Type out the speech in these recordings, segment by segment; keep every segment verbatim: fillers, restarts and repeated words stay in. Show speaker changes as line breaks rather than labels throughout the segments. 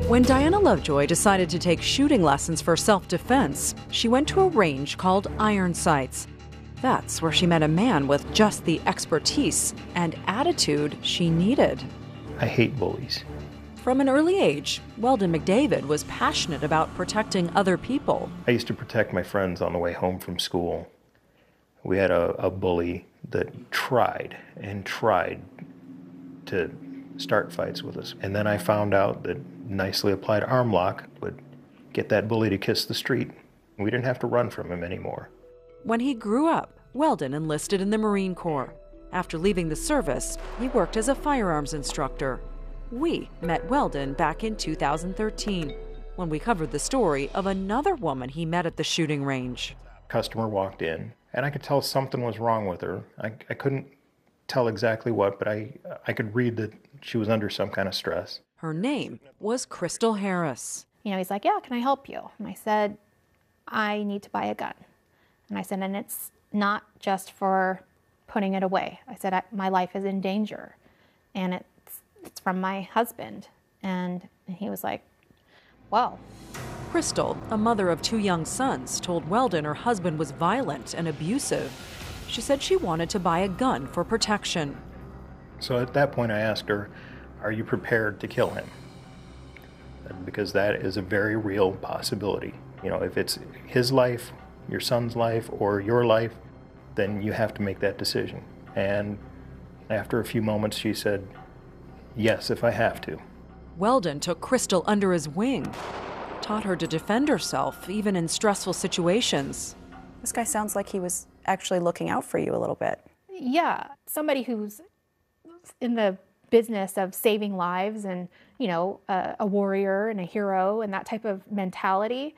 When Diana Lovejoy decided to take shooting lessons for self-defense, she went to a range called Iron Sights. That's where she met a man with just the expertise and attitude she needed.
I hate bullies.
From an early age, Weldon McDavid was passionate about protecting other people.
I used to protect my friends on the way home from school. We had a, a bully that tried and tried to start fights with us. And then I found out that nicely applied arm lock would get that bully to kiss the street. We didn't have to run from him anymore.
When he grew up, Weldon enlisted in the Marine Corps. After leaving the service, he worked as a firearms instructor. We met Weldon back in two thousand thirteen, when we covered the story of another woman he met at the shooting range.
Customer walked in, and I could tell something was wrong with her. I, I couldn't tell exactly what, but I, I could read that she was under some kind of stress.
Her name was Crystal Harris.
You know, he's like, yeah, can I help you? And I said, I need to buy a gun. And I said, and it's not just for putting it away. I said, I, my life is in danger, and it's, it's from my husband. And he was like, well.
Crystal, a mother of two young sons, told Weldon her husband was violent and abusive. She said she wanted to buy a gun for protection.
So at that point I asked her, are you prepared to kill him? Because that is a very real possibility. You know, if it's his life, your son's life, or your life, then you have to make that decision. And after a few moments she said, yes, if I have to.
Weldon took Crystal under his wing, taught her to defend herself, even in stressful situations.
This guy sounds like he was actually looking out for you a little bit.
Yeah, somebody who's in the business of saving lives and, you know, a, a warrior and a hero and that type of mentality.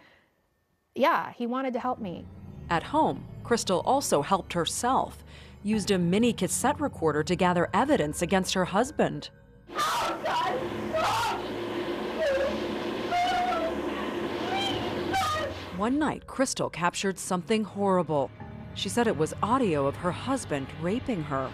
Yeah, he wanted to help me.
At home, Crystal also helped herself, used a mini cassette recorder to gather evidence against her husband. One night, Crystal captured something horrible. She said it was audio of her husband raping her.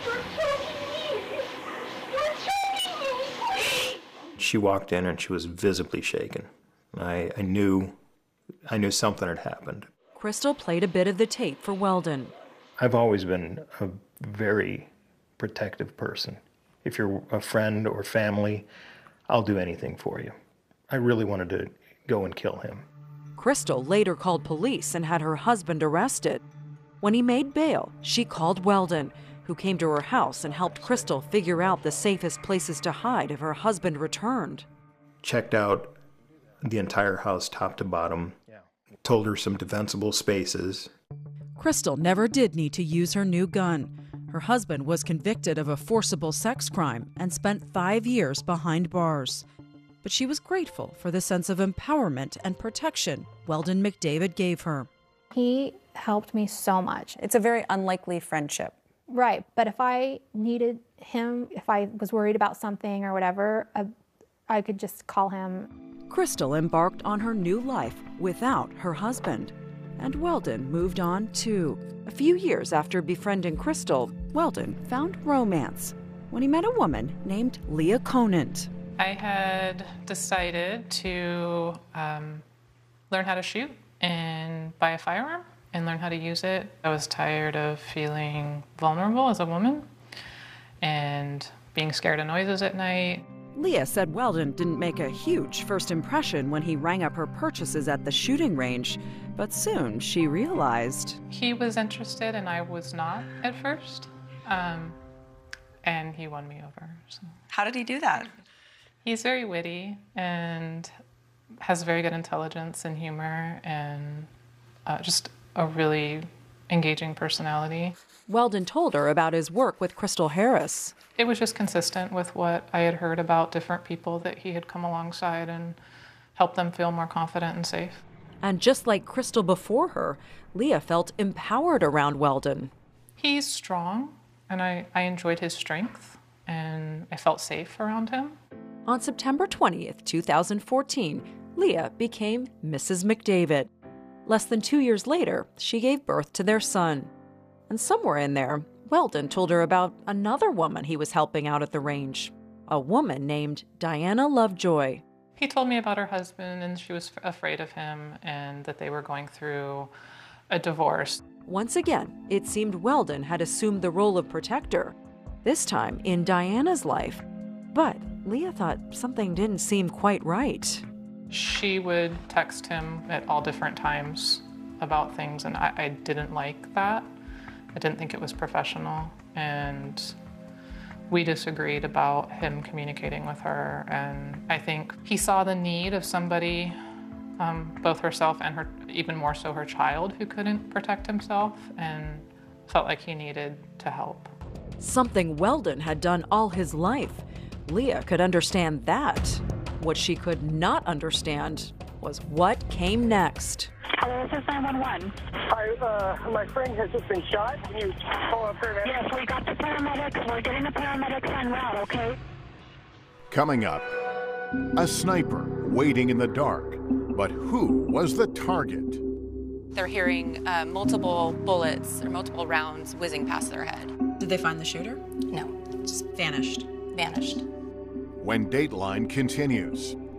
She walked in and she was visibly shaken. I, I knew, I knew something had happened.
Crystal played a bit of the tape for Weldon.
I've always been a very protective person. If you're a friend or family, I'll do anything for you. I really wanted to go and kill him.
Crystal later called police and had her husband arrested. When he made bail, she called Weldon, who came to her house and helped Crystal figure out the safest places to hide if her husband returned.
Checked out the entire house top to bottom, told her some defensible spaces.
Crystal never did need to use her new gun. Her husband was convicted of a forcible sex crime and spent five years behind bars. But she was grateful for the sense of empowerment and protection Weldon McDavid gave her.
He helped me so much.
It's a very unlikely friendship.
Right, but if I needed him, if I was worried about something or whatever, uh, I could just call him.
Crystal embarked on her new life without her husband. And Weldon moved on too. A few years after befriending Crystal, Weldon found romance when he met a woman named Leah Conant.
I had decided to um, learn how to shoot and buy a firearm and learn how to use it. I was tired of feeling vulnerable as a woman and being scared of noises at night.
Leah said Weldon didn't make a huge first impression when he rang up her purchases at the shooting range, but soon she realized
he was interested and I was not at first, um, and he won me over. So.
How did he do that?
He's very witty and has very good intelligence and humor and uh, just a really engaging personality.
Weldon told her about his work with Crystal Harris.
It was just consistent with what I had heard about different people that he had come alongside and helped them feel more confident and safe.
And just like Crystal before her, Leah felt empowered around Weldon.
He's strong, and I, I enjoyed his strength, and I felt safe around him.
On September twentieth, two thousand fourteen, Leah became Missus McDavid. Less than two years later, she gave birth to their son. And somewhere in there, Weldon told her about another woman he was helping out at the range, a woman named Diana Lovejoy.
He told me about her husband, and she was f- afraid of him, and that they were going through a divorce.
Once again, it seemed Weldon had assumed the role of protector, this time in Diana's life. But Leah thought something didn't seem quite right.
She would text him at all different times about things, and I, I didn't like that. I didn't think it was professional, and we disagreed about him communicating with her, and I think he saw the need of somebody, um, both herself and her, even more so her child, who couldn't protect himself, and felt like he needed to help.
Something Weldon had done all his life. Leah could understand that. What she could not understand was what came next.
Hello, this is nine one one.
Hi, uh, my friend has just been shot. Can you call a paramedic?
Yes, we got the paramedics. We're getting the paramedics en route, okay?
Coming up, a sniper waiting in the dark. But who was the target?
They're hearing uh, multiple bullets or multiple rounds whizzing past their head.
Did they find the shooter?
No,
Just vanished.
vanished.
When Dateline continues.